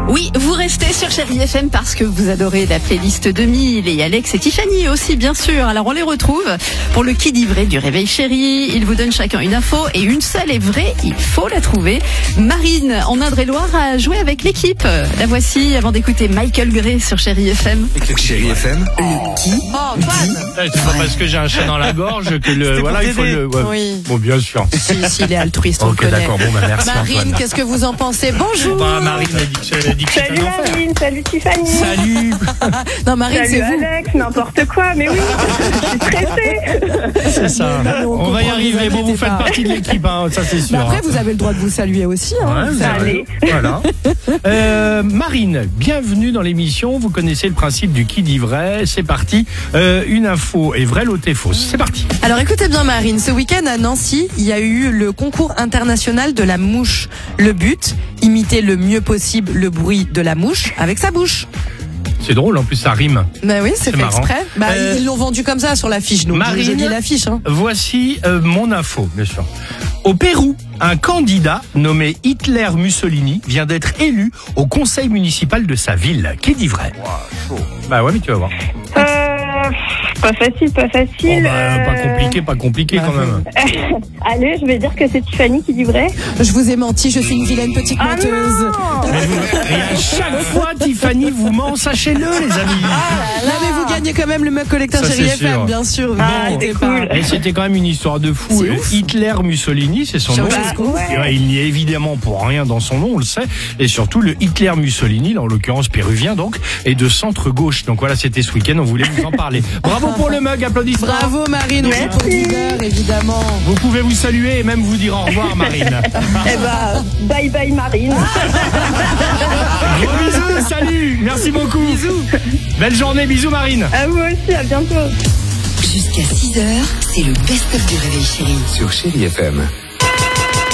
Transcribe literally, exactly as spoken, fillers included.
Oui, vous restez sur Chérie F M parce que vous adorez la playlist deux mille et Alex et Tiffany aussi, bien sûr. Alors on les retrouve pour le qui dit vrai du Réveil Chérie. Ils vous donnent chacun une info et une seule est vraie, il faut la trouver. Marine, en Indre-et-Loire, a joué avec l'équipe. La voici avant d'écouter Michael Gray sur Chérie F M. Chérie F M, le qui Oh, Antoine. C'est pas parce que j'ai un chat dans la gorge que le voilà il faut le ouais. Oui. Bon, bien sûr. Si, si, il est altruiste, on Ok, le connaît. d'accord. Bon, bah, merci Marine, Antoine. qu'est-ce que vous en pensez? Bonjour. Bah, Marine a dit que elle a dit que c'était Salut un enfer. Marine, salut Tiffany. Salut. Non, Marine, Salut c'est vous. Alex, n'importe quoi, mais oui, je suis stressée. C'est ça. non, on On va y comprend, arriver. vous Bon, vous inquiétez faites pas. partie de l'équipe, hein, ça c'est sûr. Mais après, hein. vous avez le droit de vous saluer aussi. Hein. Ouais, vous avez- Allez. Voilà. Euh, Marine, bienvenue dans l'émission. Vous connaissez le principe du qui dit vrai. C'est parti. Euh, une info est vraie, l'autre est fausse. C'est parti. Alors écoutez bien Marine, ce week-end à Nancy, il y a eu le concours international de la mouche. Le but, imiter le mieux possible le bruit de la mouche avec sa bouche. C'est drôle, en plus ça rime. Bah oui, c'est C'est fait marrant. exprès. Bah, Euh, ils l'ont vendu comme ça sur l'affiche, donc Marine, je dis l'affiche. Hein. Voici euh, mon info, bien sûr. Au Pérou, un candidat nommé Hitler Mussolini vient d'être élu au conseil municipal de sa ville. Qui dit vrai? Bah ouais, mais tu vas voir. Euh, pas facile, pas Bon, facile. bah, euh, Pas compliqué, pas compliqué quand même. Allez, je vais dire que c'est Tiffany qui dit vrai. Je vous ai menti, je suis une vilaine petite Ah menteuse. non. Mais vous- et à chaque fois, Tiffany vous ment, sachez-le, les amis. Là, mais vous gagnez quand même le mug collecteur Ça, Chérie c'est F M, sûr. bien sûr. vous Ah, inquiétez c'est pas. cool. Et c'était quand même une histoire de fou. C'est ouf. Hitler Mussolini, c'est son nom. Ceausescu. Et ouais, il n'y est évidemment pour rien dans son nom, on le sait. Et surtout, le Hitler Mussolini, là, en l'occurrence péruvien donc, est de centre-gauche. Donc voilà, c'était ce week-end, on voulait vous en parler. Bravo pour le mug, applaudissements. Bravo Marine, on est pour leader, évidemment. Vous pouvez vous saluer et même vous dire au revoir, Marine. Eh ben, bye bye Marine. Gros bisous, salut, merci beaucoup. Bisous. Belle journée, bisous, Marine. À vous aussi, à bientôt. Jusqu'à six heures, c'est le best-of du Réveil Chérie. sur Chérie F M.